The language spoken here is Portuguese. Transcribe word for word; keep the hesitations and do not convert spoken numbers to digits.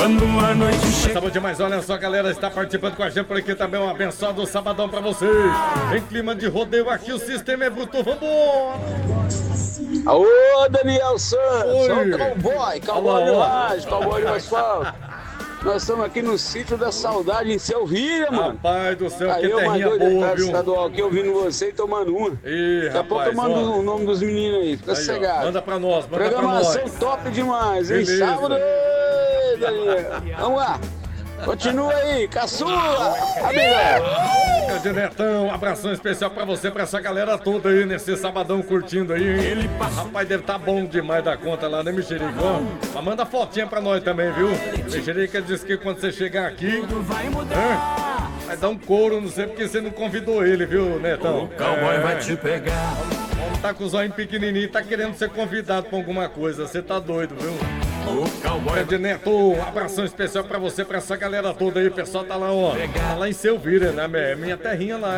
quando a noite chega. Tá bom demais, olha só, galera, está participando com a gente por aqui também. Um abençoado sabadão pra vocês. Em clima de rodeio aqui, o sistema é bruto, vambora! Alô, Daniel Santos, sou o cowboy, cowboy de laje, cowboy de asfalto. Nós estamos aqui no sítio da saudade em Selvíria, mano. Rapaz do céu, aí que eu mais terrinha doido boa, da viu? estadual aqui ouvindo você e tomando uma. Ih, Daqui a pouco eu rapaz, mando ó. o nome dos meninos aí, fica Aí, ó, sossegado. manda pra nós, manda pra Programação nós. top demais, hein? Beleza. Sábado, Ê, Daniel. Vamos lá. Continua aí, caçula! Amiga! Grande Netão, um abração especial pra você, pra essa galera toda aí nesse sabadão curtindo aí, hein? Rapaz, deve tá bom demais da conta lá, né, Mexerica? Ó, mas manda fotinha pra nós também, viu? Mexerica disse que quando você chegar aqui, hein, vai dar um couro, não sei porque você não convidou ele, viu, Netão? O cowboy É. vai te pegar. Homem tá com os olhos pequenininhos, tá querendo ser convidado pra alguma coisa, você tá doido, viu? O cowboy Grande Neto, um abração especial pra você, pra essa galera toda aí, o pessoal tá lá, ó, tá lá em Selvíria, né, minha terrinha lá.